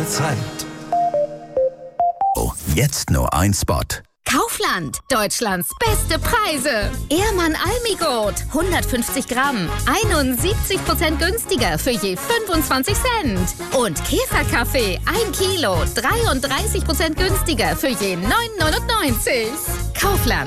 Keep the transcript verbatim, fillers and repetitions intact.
Zeit. Oh, jetzt nur ein Spot. Kaufland, Deutschlands beste Preise. Ehrmann Almigurt, hundertfünfzig Gramm, einundsiebzig Prozent günstiger für je fünfundzwanzig Cent. Und Käferkaffee, ein Kilo, dreiunddreißig Prozent günstiger für je neun neunundneunzig. Kaufland.